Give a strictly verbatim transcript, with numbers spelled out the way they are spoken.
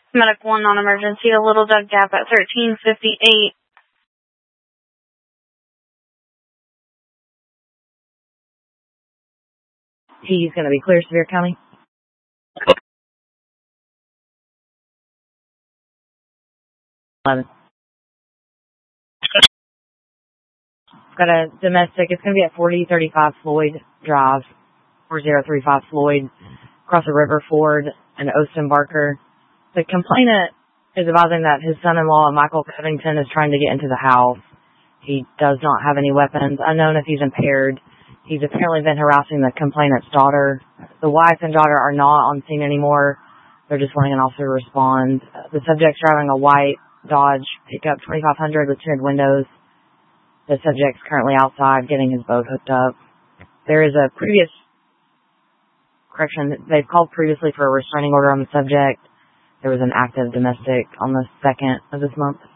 Medic one non-emergency, a Little Dug Gap at thirteen fifty-eight. He's going to be clear, Sevier County. eleven. Got a domestic. It's going to be at forty thirty-five Floyd Drive, four zero three five Floyd, across the river ford in Austin Barker. The complainant is advising that his son-in-law, Michael Covington, is trying to get into the house. He does not have any weapons. Unknown if he's impaired. He's apparently been harassing the complainant's daughter. The wife and daughter are not on scene anymore. They're just wanting an officer to respond. The subject's driving a white Dodge pickup twenty-five hundred with tinted windows. The subject's currently outside getting his boat hooked up. There is a previous correction. They've called previously for a restraining order on the subject. There was an active domestic on the second of this month.